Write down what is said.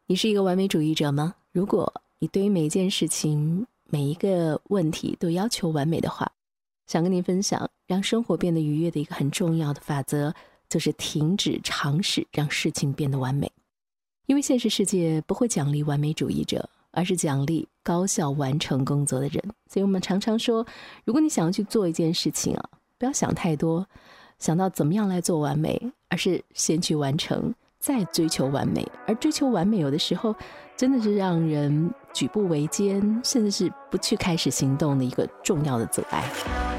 你是一个完美主义者吗？如果你对于每一件事情、每一个问题都要求完美的话，想跟您分享让生活变得愉悦的一个很重要的法则，就是停止尝试让事情变得完美。因为现实世界不会奖励完美主义者，而是奖励高效完成工作的人。所以我们常常说，如果你想要去做一件事情啊，不要想太多，想到怎么样来做完美，而是先去完成，再追求完美。而追求完美有的时候真的是让人举步维艰，甚至是不去开始行动的一个重要的阻碍。